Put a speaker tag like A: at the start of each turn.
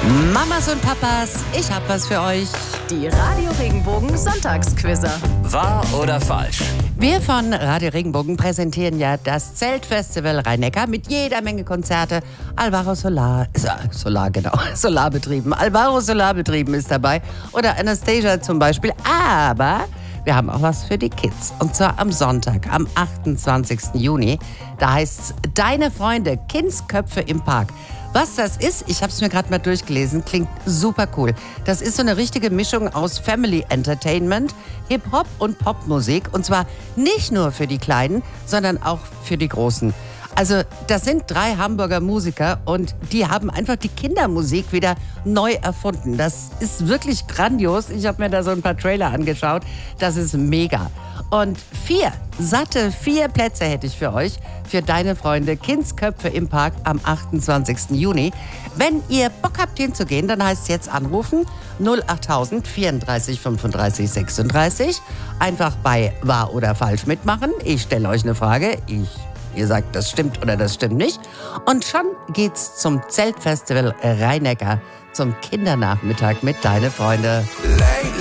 A: Mamas und Papas, ich hab was für euch.
B: Die Radio Regenbogen Sonntagsquizzer.
C: Wahr oder falsch?
A: Wir von Radio Regenbogen präsentieren ja das Zeltfestival Rhein-Neckar mit jeder Menge Konzerte. Alvaro Solarbetrieben. Alvaro Solarbetrieben ist dabei. Oder Anastasia zum Beispiel. Aber wir haben auch was für die Kids. Und zwar am Sonntag, am 28. Juni. Da heißt's Deine Freunde, Kindsköpfe im Park. Was das ist, ich habe es mir gerade mal durchgelesen, klingt super cool. Das ist so eine richtige Mischung aus Family Entertainment, Hip-Hop und Popmusik. Und zwar nicht nur für die Kleinen, sondern auch für die Großen. Also das sind 3 Hamburger Musiker und die haben einfach die Kindermusik wieder neu erfunden. Das ist wirklich grandios. Ich habe mir da so ein paar Trailer angeschaut. Das ist mega. Und 4 Plätze hätte ich für euch, für Deine Freunde, Kindsköpfe im Park am 28. Juni. Wenn ihr Bock habt hinzugehen, dann heißt es jetzt anrufen 08000 34 35 36. Einfach bei Wahr oder Falsch mitmachen. Ich stelle euch eine Frage. Ihr sagt, das stimmt oder das stimmt nicht. Und schon geht's zum Zeltfestival Rhein-Neckar, zum Kindernachmittag mit Deine Freunde.